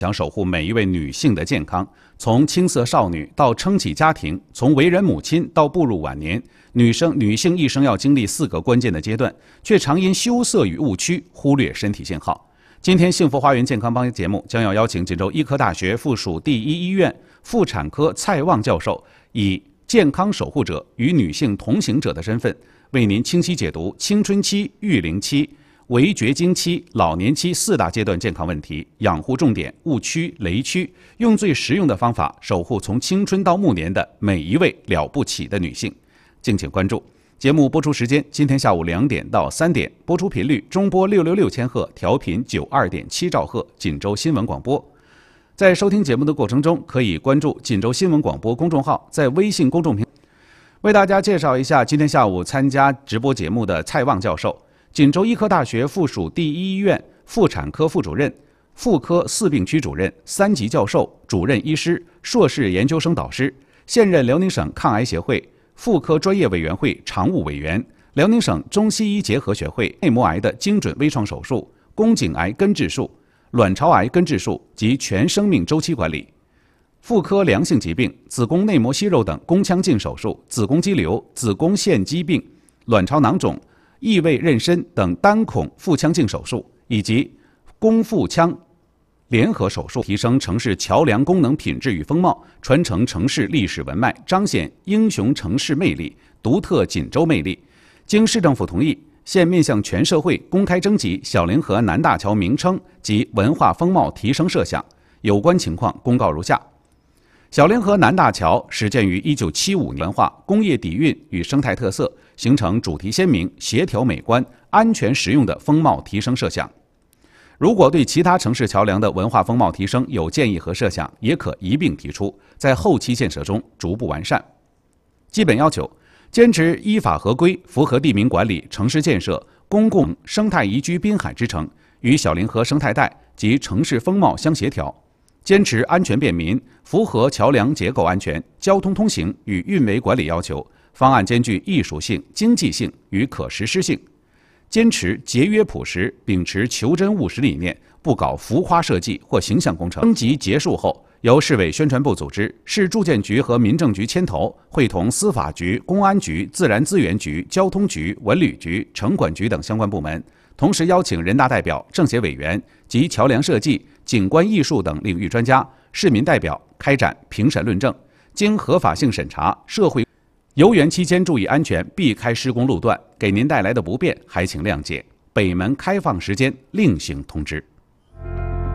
想守护每一位女性的健康，从青涩少女到撑起家庭，从为人母亲到步入晚年，女性一生要经历4个关键的阶段，却常因羞涩与误区忽略身体信号。今天幸福花园健康帮节目将要邀请锦州医科大学附属第一医院妇产科蔡旺教授，以健康守护者与女性同行者的身份，为您清晰解读青春期、育龄期、围绝经期、老年期4大阶段健康问题、养护重点、误区、雷区，用最实用的方法守护从青春到暮年的每一位了不起的女性。敬请关注。节目播出时间：今天下午2点到3点，播出频率中波666千赫，调频92.7兆赫，锦州新闻广播。在收听节目的过程中，可以关注锦州新闻广播公众号，在微信公众平台为大家介绍一下今天下午参加直播节目的蔡旺教授，锦州医科大学附属第一医院妇产科副主任、妇科4病区主任、3级教授、主任医师、硕士研究生导师，现任辽宁省抗癌协会妇科专业委员会常务委员，辽宁省中西医结合学会内膜癌的精准微创手术、宫颈癌根治术、卵巢癌根治术及全生命周期管理、妇科良性疾病、子宫内膜息肉等宫腔镜手术、子宫肌瘤、子宫腺肌病、卵巢囊肿、异位妊娠等单孔腹腔镜手术，以及宫腹腔联合手术，提升城市桥梁功能品质与风貌，传承城市历史文脉，彰显英雄城市魅力，独特锦州魅力。经市政府同意，现面向全社会公开征集小凌河南大桥名称及文化风貌提升设想，有关情况公告如下：小凌河南大桥始建于1975年，文化、工业底蕴与生态特色，形成主题鲜明、协调美观、安全实用的风貌提升设想。如果对其他城市桥梁的文化风貌提升有建议和设想，也可一并提出，在后期建设中逐步完善。基本要求：坚持依法合规，符合地名管理、城市建设、公共生态宜居滨海之城，与小凌河生态带及城市风貌相协调；坚持安全便民，符合桥梁结构安全、交通通行与运维管理要求，方案兼具艺术性、经济性与可实施性。坚持节约朴实，秉持求真务实理念，不搞浮夸设计或形象工程。征集结束后，由市委宣传部组织，市住建局和民政局牵头，会同司法局、公安局、自然资源局、交通局、文旅局、城管局等相关部门，同时邀请人大代表、政协委员及桥梁设计、景观艺术等领域专家、市民代表开展评审论证，经合法性审查，社会游园期间注意安全，避开施工路段，给您带来的不便还请谅解。北门开放时间另行通知。